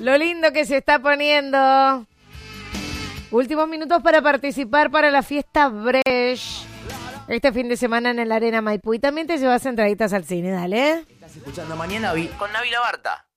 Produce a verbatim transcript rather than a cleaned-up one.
Lo lindo que se está poniendo. Últimos minutos para participar para la fiesta Bresh. Este fin de semana en el Arena Maipú. Y también te llevas entraditas al cine, dale. Estás escuchando Mañana Vi con Navi Labarta.